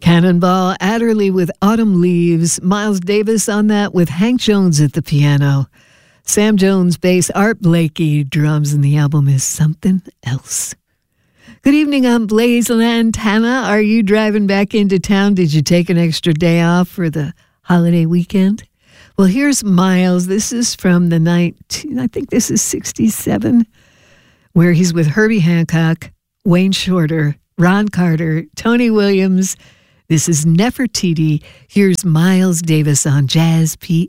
Cannonball Adderley with Autumn Leaves, Miles Davis on that with Hank Jones at the piano, Sam Jones bass, Art Blakey drums, and the album is Something Else. Good evening, I'm Blaze Lantana. Are you driving back into town? Did you take an extra day off for the holiday weekend? Well, here's Miles. This is from the I think this is 67, where he's with Herbie Hancock, Wayne Shorter, Ron Carter, Tony Williams. This is Nefertiti. Here's Miles Davis on Jazz PM.